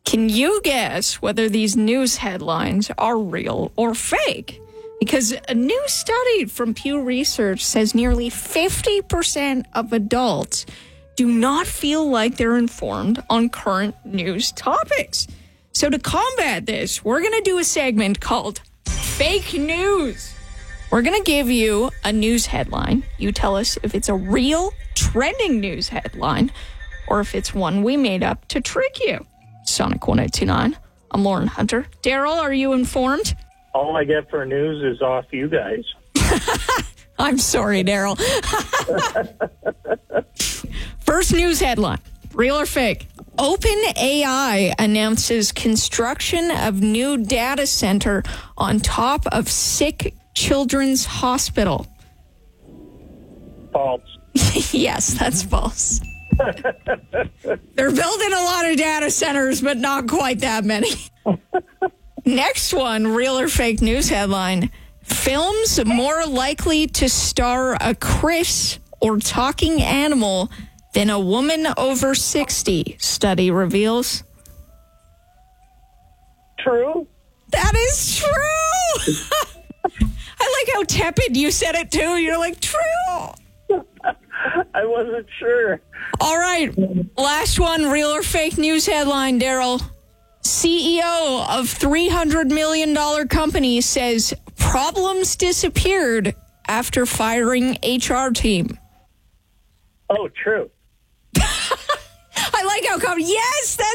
Can you guess whether these news headlines are real or fake? Because a new study from Pew Research says nearly 50% of adults do not feel like they're informed on current news topics. So to combat this, we're going to do a segment called Fake News. We're going to give you a news headline. You tell us if it's a real trending news headline or if it's one we made up to trick you. Sonic 102.9. I'm Lauren Hunter. Daryl, are you informed? All I get for news is off you guys. I'm sorry, Daryl. First news headline, real or fake? OpenAI announces construction of new data center on top of sick children's hospital. False. Yes, that's false. They're building a lot of data centers, but not quite that many. Next one, real or fake news headline. Films more likely to star a Chris or talking animal than a woman over 60, study reveals. True? That is true! I like how tepid you said it, too. You're like, true! I wasn't sure. All right, last one, real or fake news headline, Daryl. CEO of $300 million company says problems disappeared after firing HR team. Oh, true. I like how yes, that's